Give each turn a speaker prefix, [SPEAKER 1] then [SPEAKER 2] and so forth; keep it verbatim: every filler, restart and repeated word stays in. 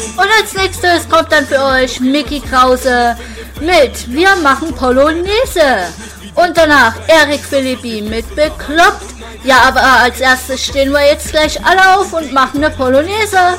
[SPEAKER 1] Und als nächstes kommt dann für euch Mickey Krause mit Wir machen Polonaise. Und danach Eric Philippi mit Bekloppt. Ja, aber als erstes stehen wir jetzt gleich alle auf und machen eine Polonaise.